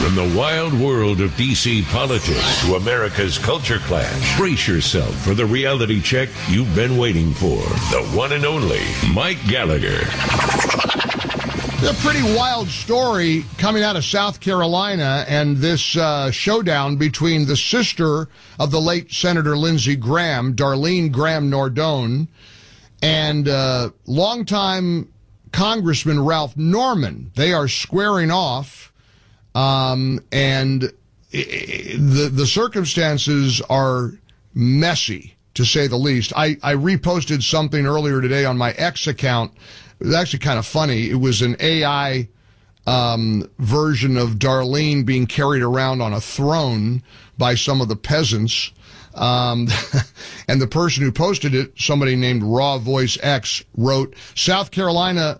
From the wild world of D.C. politics to America's culture clash, brace yourself for the reality check you've been waiting for. The one and only Mike Gallagher. A pretty wild story coming out of South Carolina and this showdown between the sister of the late Senator Lindsey Graham, Darlene Graham Nordone, and longtime Congressman Ralph Norman. They are squaring off, and the circumstances are messy, to say the least. I reposted something earlier today on my X account. It was actually kind of funny. It was an AI version of Darlene being carried around on a throne by some of the peasants. And the person who posted it, somebody named Raw Voice X, wrote, South Carolina's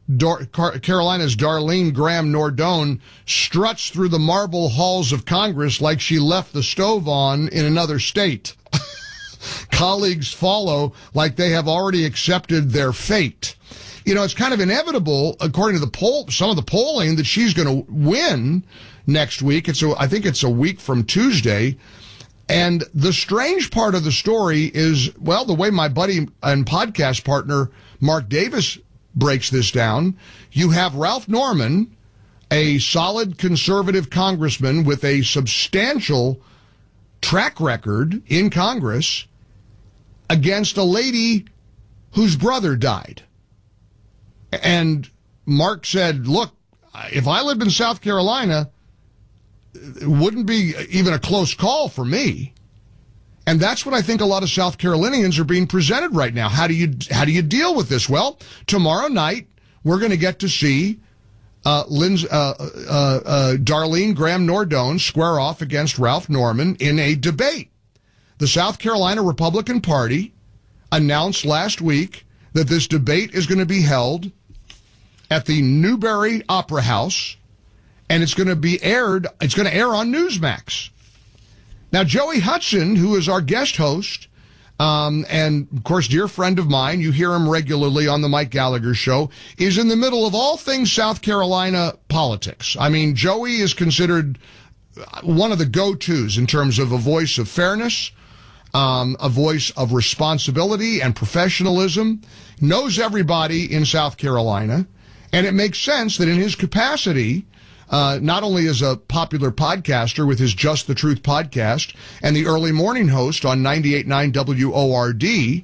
Darlene Graham Nordone struts through the marble halls of Congress like she left the stove on in another state. Colleagues follow like they have already accepted their fate. You know, it's kind of inevitable, according to some of the polling, that she's going to win next week. I think it's a week from Tuesday. And the strange part of the story is, well, the way my buddy and podcast partner Mark Davis breaks this down, you have Ralph Norman, a solid conservative congressman with a substantial track record in Congress, against a lady whose brother died. And Mark said, look, if I lived in South Carolina, it wouldn't be even a close call for me. And that's what I think a lot of South Carolinians are being presented right now. How do you deal with this? Well, tomorrow night, we're going to get to see Darlene Graham Nordone square off against Ralph Norman in a debate. The South Carolina Republican Party announced last week that this debate is going to be held at the Newberry Opera House, and it's going to air on Newsmax. Now, Joey Hudson, who is our guest host, and of course, dear friend of mine, you hear him regularly on the Mike Gallagher Show, is in the middle of all things South Carolina politics. I mean, Joey is considered one of the go-tos in terms of a voice of fairness, a voice of responsibility and professionalism, knows everybody in South Carolina, and it makes sense that in his capacity, not only as a popular podcaster with his Just the Truth podcast and the early morning host on 98.9 WORD,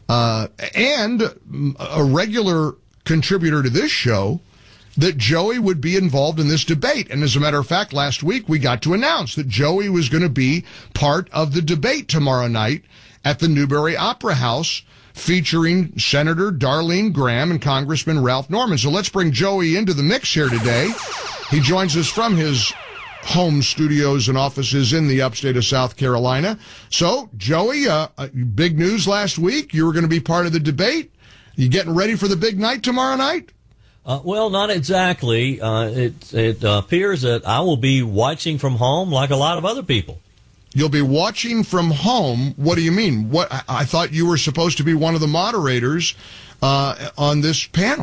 and a regular contributor to this show, that Joey would be involved in this debate. And as a matter of fact, last week we got to announce that Joey was going to be part of the debate tomorrow night at the Newberry Opera House, featuring Senator Darlene Graham and Congressman Ralph Norman. So let's bring Joey into the mix here today. He joins us from his home studios and offices in the upstate of South Carolina. So, Joey, big news last week. You were going to be part of the debate. You getting ready for the big night tomorrow night? Well, not exactly. It appears that I will be watching from home like a lot of other people. You'll be watching from home? What do you mean? I thought you were supposed to be one of the moderators on this panel.